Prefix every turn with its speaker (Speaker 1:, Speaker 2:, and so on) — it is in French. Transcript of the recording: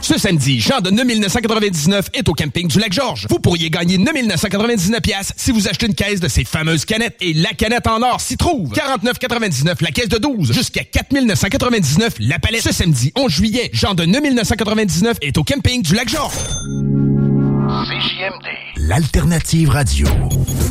Speaker 1: Ce samedi, Jean de 9,999 est au camping du Lac-Georges. Vous pourriez gagner 9,999 piastres si vous achetez une caisse de ces fameuses canettes. Et la canette en or s'y trouve. 49,99 la caisse de 12. Jusqu'à 4,999 la palette. Ce samedi 11 juillet, Jean de 9,999 est au camping du Lac-Georges.
Speaker 2: CJMD. L'alternative radio.